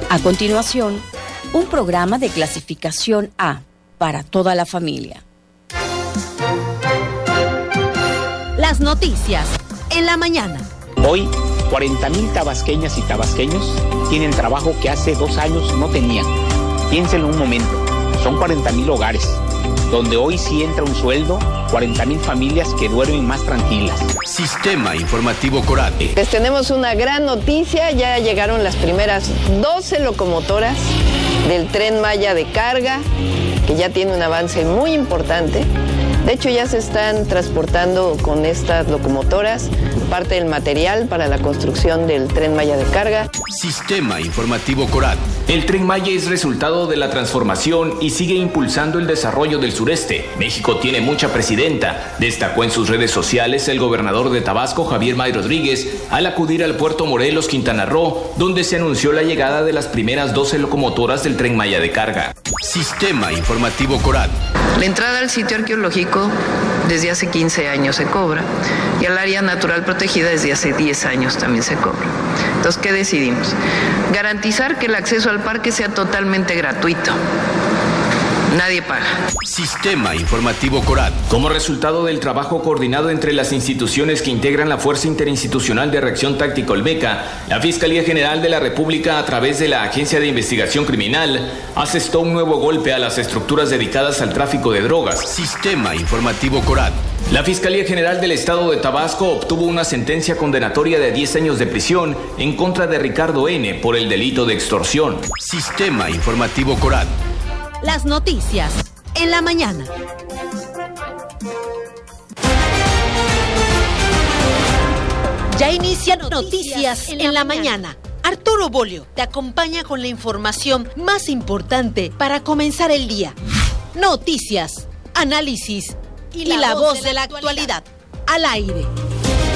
A continuación, un programa de clasificación A para toda la familia. Las noticias en la mañana. Hoy, 40,000 tabasqueñas y tabasqueños tienen trabajo que hace 2 años no tenían. Piénsenlo un momento, son 40,000 hogares, donde hoy sí entra un sueldo, 40,000 familias que duermen más tranquilas. Sistema Informativo Corate. Les tenemos una gran noticia, ya llegaron las primeras 12 locomotoras del Tren Maya de carga, que ya tiene un avance muy importante. De hecho, ya se están transportando con estas locomotoras parte del material para la construcción del Tren Maya de carga. Sistema Informativo Corate. El Tren Maya es resultado de la transformación y sigue impulsando el desarrollo del sureste. México tiene mucha presidenta, destacó en sus redes sociales el gobernador de Tabasco, Javier May Rodríguez, al acudir al puerto Morelos, Quintana Roo, donde se anunció la llegada de las primeras 12 locomotoras del Tren Maya de carga. Sistema Informativo Corate. La entrada al sitio arqueológico desde hace 15 años se cobra y al área natural protegida desde hace 10 años también se cobra. Entonces, ¿qué decidimos? Garantizar que el acceso al parque sea totalmente gratuito. Nadie paga. Sistema Informativo Corate. Como resultado del trabajo coordinado entre las instituciones que integran la Fuerza Interinstitucional de Reacción Táctica Olmeca, la Fiscalía General de la República, a través de la Agencia de Investigación Criminal, asestó un nuevo golpe a las estructuras dedicadas al tráfico de drogas. Sistema Informativo Corate. La Fiscalía General del Estado de Tabasco obtuvo una sentencia condenatoria de 10 años de prisión en contra de Ricardo N. por el delito de extorsión. Sistema Informativo Corate. Las noticias en la mañana. Ya inician noticias en la mañana. Arturo Bolio te acompaña con la información más importante para comenzar el día. Noticias, análisis y la voz de la actualidad. Al aire.